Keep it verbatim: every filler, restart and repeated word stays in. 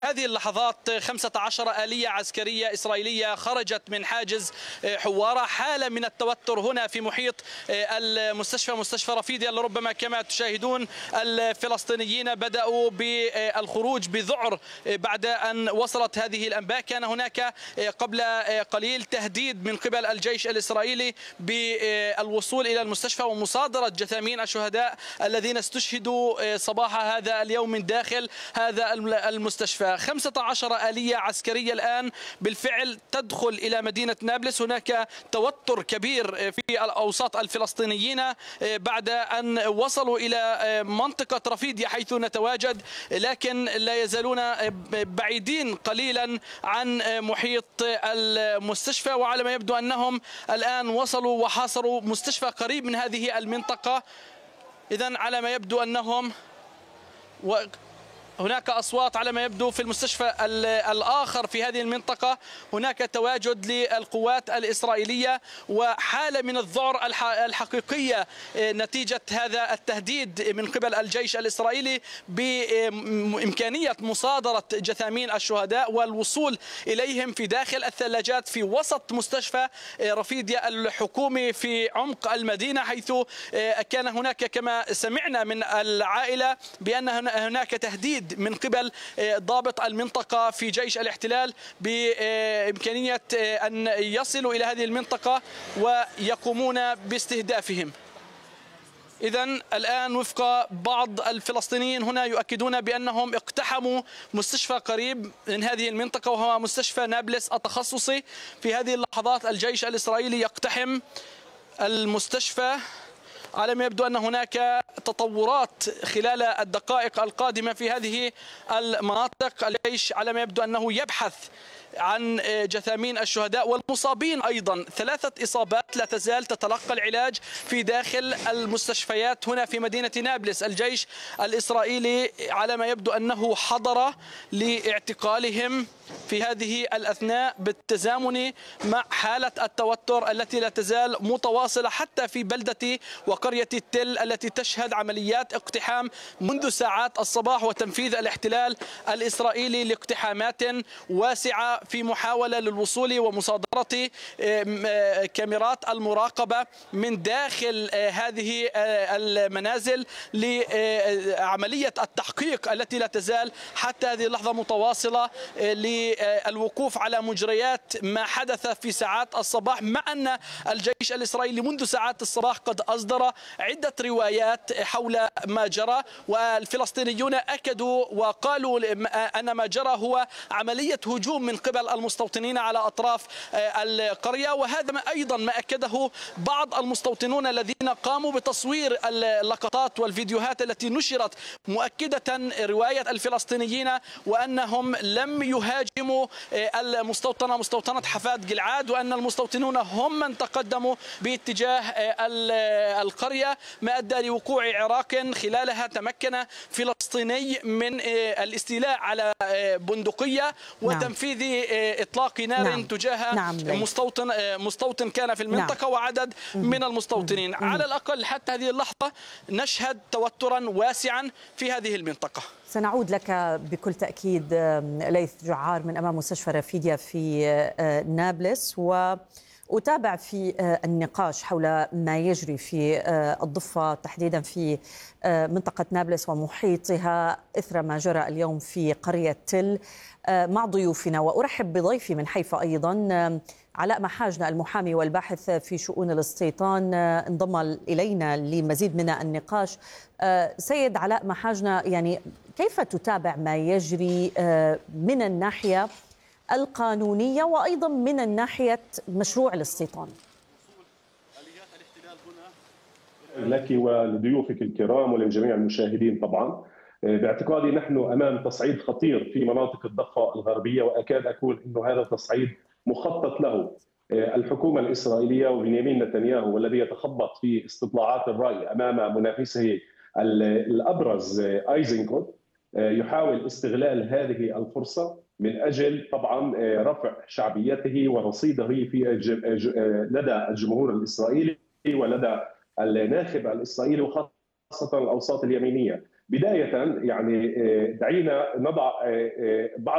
هذه اللحظات خمسة عشر آلية عسكرية إسرائيلية خرجت من حاجز حوارة. حالة من التوتر هنا في محيط المستشفى، مستشفى رفيديا. لربما كما تشاهدون الفلسطينيين بدأوا بالخروج بذعر بعد أن وصلت هذه الأنباء. كان هناك قبل قليل تهديد من قبل الجيش الإسرائيلي بالوصول إلى المستشفى ومصادرة جثامين الشهداء الذين استشهدوا صباح هذا اليوم من داخل هذا المستشفى. خمسة عشر آلية عسكرية الآن بالفعل تدخل إلى مدينة نابلس. هناك توتر كبير في أوساط الفلسطينيين بعد أن وصلوا إلى منطقة رفيديا حيث نتواجد، لكن لا يزالون بعيدين قليلا عن محيط المستشفى. وعلى ما يبدو أنهم الآن وصلوا وحاصروا مستشفى قريب من هذه المنطقة. إذن على ما يبدو أنهم و هناك أصوات على ما يبدو في المستشفى الآخر في هذه المنطقة. هناك تواجد للقوات الإسرائيلية وحالة من الذعر الحقيقية نتيجة هذا التهديد من قبل الجيش الإسرائيلي بإمكانية مصادرة جثامين الشهداء والوصول إليهم في داخل الثلاجات في وسط مستشفى رفيديا الحكومي في عمق المدينة، حيث كان هناك كما سمعنا من العائلة بأن هناك تهديد من قبل ضابط المنطقة في جيش الاحتلال بإمكانية أن يصلوا إلى هذه المنطقة ويقومون باستهدافهم. إذن الآن وفق بعض الفلسطينيين هنا يؤكدون بأنهم اقتحموا مستشفى قريب من هذه المنطقة وهو مستشفى نابلس التخصصي. في هذه اللحظات الجيش الإسرائيلي يقتحم المستشفى. على ما يبدو أن هناك تطورات خلال الدقائق القادمة في هذه المناطق. الجيش على ما يبدو أنه يبحث عن جثامين الشهداء والمصابين أيضا. ثلاثة إصابات لا تزال تتلقى العلاج في داخل المستشفيات هنا في مدينة نابلس. الجيش الإسرائيلي على ما يبدو أنه حضر لاعتقالهم في هذه الأثناء بالتزامن مع حالة التوتر التي لا تزال متواصلة حتى في بلدة وقرية التل التي تشهد عمليات اقتحام منذ ساعات الصباح وتنفيذ الاحتلال الإسرائيلي لاقتحامات واسعة في محاولة للوصول ومصادرة كاميرات المراقبة من داخل هذه المنازل لعملية التحقيق التي لا تزال حتى هذه اللحظة متواصلة للوقوف على مجريات ما حدث في ساعات الصباح، مع أن الجيش الإسرائيلي منذ ساعات الصباح قد أصدر عدة روايات حول ما جرى. والفلسطينيون أكدوا وقالوا أن ما جرى هو عملية هجوم من قبل المستوطنين على أطراف القرية. وهذا ما أيضا ما أكده بعض المستوطنون الذين قاموا بتصوير اللقطات والفيديوهات التي نشرت مؤكدة رواية الفلسطينيين وأنهم لم يهاجموا المستوطنة مستوطنة حفاد جلعاد، وأن المستوطنون هم من تقدموا باتجاه القرية، ما أدى لوقوع عراق خلالها تمكن فلسطيني من الاستيلاء على بندقية وتنفيذ إطلاق نار نعم. تجاه نعم. مستوطن مستوطن كان في المنطقة نعم. وعدد من المستوطنين. على الأقل حتى هذه اللحظة نشهد توترا واسعا في هذه المنطقة. سنعود لك بكل تأكيد ليث جعار من أمام مستشفى رفيديا في نابلس، وأتابع في النقاش حول ما يجري في الضفة تحديدا في منطقة نابلس ومحيطها إثر ما جرى اليوم في قرية تل مع ضيوفنا. وأرحب بضيفي من حيفا أيضا علاء محاجنا المحامي والباحث في شؤون الاستيطان انضم إلينا لمزيد من النقاش. سيد علاء محاجنا، يعني كيف تتابع ما يجري من الناحية القانونية وأيضا من الناحية مشروع الاستيطان؟ لك ولضيوفك الكرام ولجميع المشاهدين. طبعا باعتقادي نحن أمام تصعيد خطير في مناطق الضفة الغربية، وأكاد أقول أنه هذا التصعيد مخطط له. الحكومة الإسرائيلية وبنيامين نتنياهو والذي يتخبط في استطلاعات الرأي أمام منافسه الأبرز أيزنكوت يحاول استغلال هذه الفرصة من أجل طبعا رفع شعبيته ورصيده في لدى الجمهور الإسرائيلي ولدى الناخب الإسرائيلي وخاصة الأوساط اليمينية. بداية يعني دعينا نضع بعض